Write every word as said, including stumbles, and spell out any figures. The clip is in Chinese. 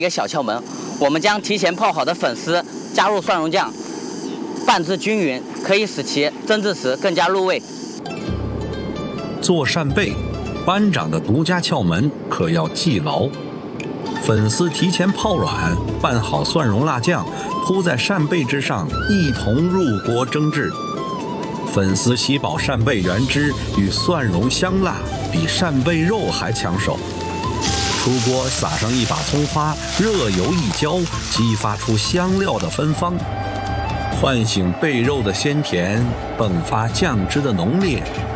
一个小窍门，我们将提前泡好的粉丝加入蒜蓉酱，拌至均匀，可以使其蒸制时更加入味。 做扇贝，班长的独家窍门可要记牢。粉丝提前泡软，拌好蒜蓉辣酱，铺在扇贝之上，一同入锅蒸制。粉丝吸饱扇贝原汁与蒜蓉香辣，比扇贝肉还抢手。出锅撒上一把葱花，热油一浇，激发出香料的芬芳，唤醒贝肉的鲜甜，迸发酱汁的浓烈，